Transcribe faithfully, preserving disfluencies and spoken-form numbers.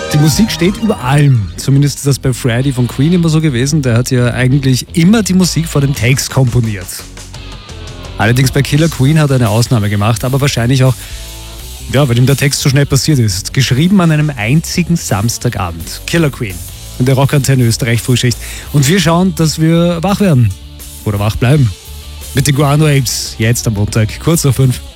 Die Musik steht über allem. Zumindest ist das bei Freddie von Queen immer so gewesen. Der hat ja eigentlich immer die Musik vor dem Text komponiert. Allerdings bei Killer Queen hat er eine Ausnahme gemacht, aber wahrscheinlich auch, ja, weil ihm der Text so schnell passiert ist. Geschrieben an einem einzigen Samstagabend. Killer Queen. In der Rockantenne Österreich Frühschicht. Und wir schauen, dass wir wach werden. Oder wach bleiben. Mit den Guano Apes. Jetzt am Montag, kurz vor fünf.